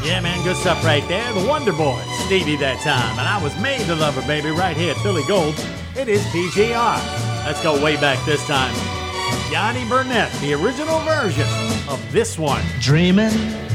Yeah, man, good stuff right there. The Wonder Boys, Stevie that time. And I was made to love her, baby, right here at Billy Gold. It is PGR. Let's go way back this time. Yanni Burnett, the original version of this one. Dreamin'.